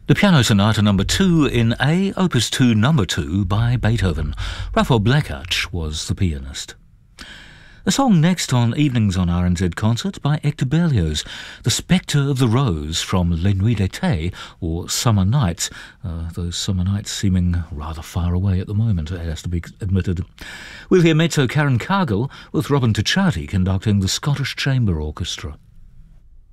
The Piano Sonata No. 2 in A, Opus 2 No. 2 by Beethoven. Raphael Blekach was the pianist. The song next on Evenings on RNZ Concert by Hector Berlioz, The Spectre of the Rose from Les Nuits d'été, or Summer Nights, those summer nights seeming rather far away at the moment, it has to be admitted. We'll hear mezzo Karen Cargill with Robin Ticciati conducting the Scottish Chamber Orchestra.